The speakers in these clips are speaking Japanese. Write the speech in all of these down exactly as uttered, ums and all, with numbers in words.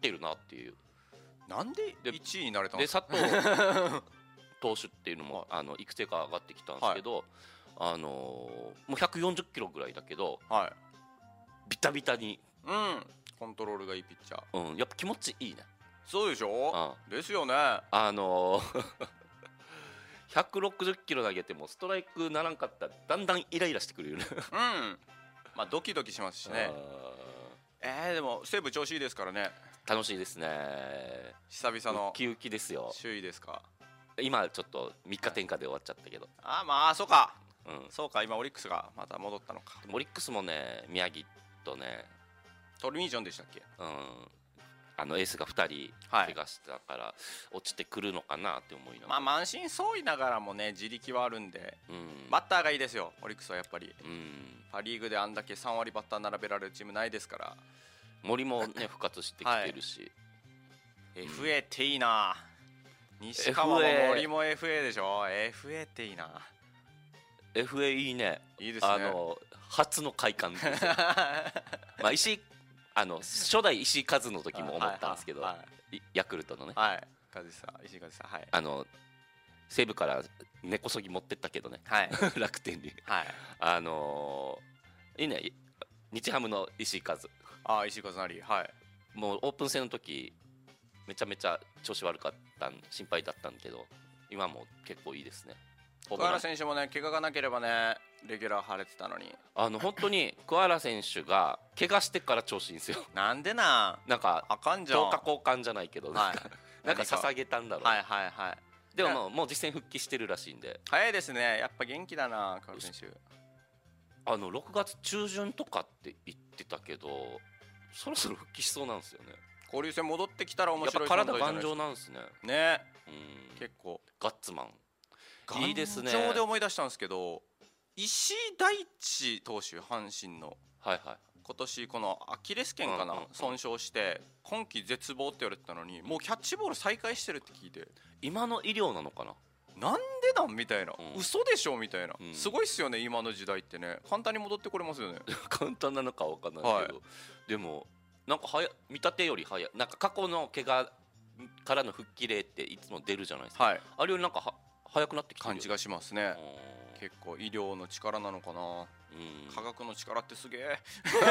てるなっていう。 なんでいちいになれたんでですか。 佐藤投手っていうのもあの育成から上がってきたんですけど、はい、あのー、もうひゃくよんじゅっキロぐらいだけど、はい、ビタビタに、 うん、コントロールがいいピッチャー、うん、やっぱ気持ちいいね。 そうでしょ、うん、ですよね。 あのー、ひゃくろくじゅっキロ投げてもストライクならんかったらだんだんイライラしてくるよね。 うん、まあドキドキしますしね。えー、でも西武調子いいですからね。 楽しいですね。 久々のウキウキですよ。 首位ですか。 今ちょっとみっか天下で終わっちゃったけど、 ああまあそうか、うん、そうか。今オリックスがまた戻ったのか。 オリックスもね、宮城とねトルミージョンでしたっけ、 うん、あのエースがふたり怪我したから、はい、落ちてくるのかなって思いながら、 まあ満身創痍ながらもね自力はあるんで、うん、バッターがいいですよオリックスはやっぱり、うん、パ・リーグであんだけさん割バッター並べられるチームないですから。 森もね復活してきてるし、 はい、エフエー っていいな。西川も森も エフエー でしょ。 エフエー っていいな。 エフエー いいね。 いいですね。 あの初の快感まあ石井あの初代石井和の時も思ったんですけど、はいはい、ヤクルトのね、 はい、和さん石井和さん、はい、 あの西武から根こそぎ持ってったけどね、はい、楽天に、はい、あのー、いいね。日ハムの石井和、 ああ石井和成、はい、 もうオープン戦の時めちゃめちゃ調子悪かったん心配だったんだけど今も結構いいですね。 桑原選手もね怪我がなければねレギュラー晴れてたのに、 あの本当に桑原選手が怪我してから調子いいんですよ。 なんでななんかあかんじゃん。 強化交換じゃないけどなんか、はい、なんか捧げたんだろう。 はいはいはい。 でももう、もう実戦復帰してるらしいんで早いですね。やっぱ元気だな桑原選手。 あのろくがつ中旬とかって言ってたけどそろそろ復帰しそうなんですよね。 交流戦戻ってきたら面白い。 やっぱ体頑丈なんですね。 ね、うん、結構ガッツマンいいですね。 頑丈で思い出したんですけど石井大地投手阪神の、 はいはい、 今年このアキレス腱かな、うんうんうん、損傷して今季絶望って言われてたのにもうキャッチボール再開してるって聞いて今の医療なのかななんでなんみたいな、うん、嘘でしょみたいな、うん、すごいっすよね今の時代ってね。簡単に戻ってこれますよね簡単なのか分かんないけど、はい、でもなんか早見立てより早い。なんか過去の怪我からの復帰例っていつも出るじゃないですか、はい、あれよりなんかは早くなってきてる感じがしますね。結構医療の力なのかな、うん、科学の力ってすげえ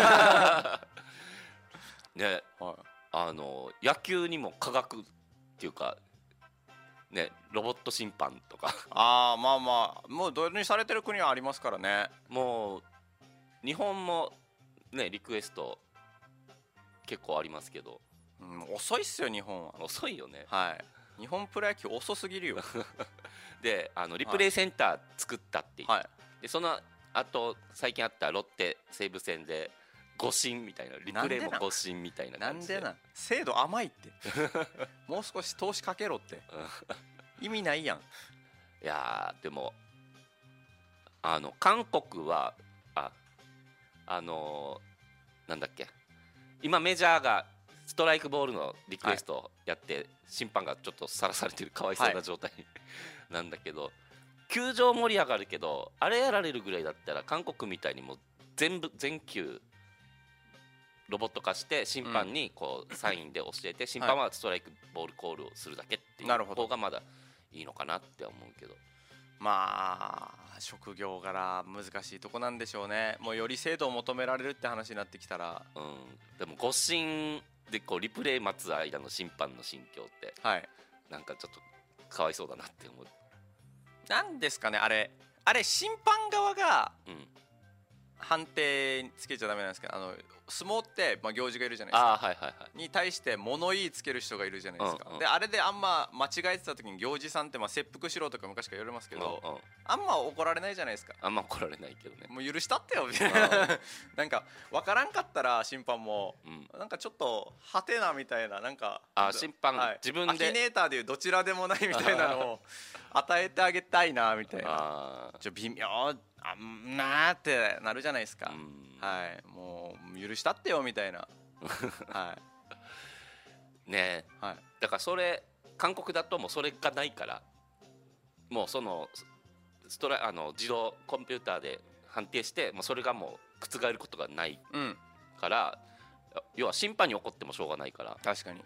ね、はい、あの野球にも科学っていうかね、ロボット審判とかああまあまあもう導入されてる国はありますからね。 もう日本もねリクエスト結構ありますけど、 うん、遅いっすよ日本は。 遅いよね。 はい日本プロ野球遅すぎるよであのリプレイセンター作ったって言って、はい、でそのあと最近あったロッテ西武戦で誤審みたいなリプレイも誤審みたいな感じで。 なんでなん精度甘いってもう少し投資かけろって意味ないやん。 いやでもあの韓国はああのー、なんだっけ今メジャーがストライクボールのリクエストをやって、はい、審判がちょっとさらされてるかわいそうな状態、はい、なんだけど球場盛り上がるけどあれやられるぐらいだったら韓国みたいにもう全部全球ロボット化して審判にこうサインで教えて、うん、審判はストライクボールコールをするだけっていう方がまだいいのかなって思うけど、 まあ職業柄難しいとこなんでしょうね。もうより精度を求められるって話になってきたら、 うん、でも誤審でこうリプレイ待つ間の審判の心境って、はい、なんかちょっとかわいそうだなって思う。 なんですかねあれあれ審判側が、うん、判定つけちゃダメなんですけどあの相撲って、まあ、行司がいるじゃないですか、 あ、はいはいはい、 に対して物言いつける人がいるじゃないですか、 うんうん、 であれであんま間違えてた時に行司さんってまあ切腹しろとか昔から言われますけど、うんうん、あんま怒られないじゃないですか。 あんま怒られないけどね。 もう許したってよみたいななんか分からんかったら審判も、うん、なんかちょっとハテナみたいななんかあ審判、はい、自分でアキネーターでいうどちらでもないみたいなのを与えてあげたいなみたいなあちょ微妙あんなーってなるじゃないですか、はい、もう許したってよみたいなはいねえ、 はい、 だからそれ韓国だともうそれがないからもうそのストラあの自動コンピューターで判定してもうそれがもう覆ることがないから、うん、要は審判に怒ってもしょうがないから確かに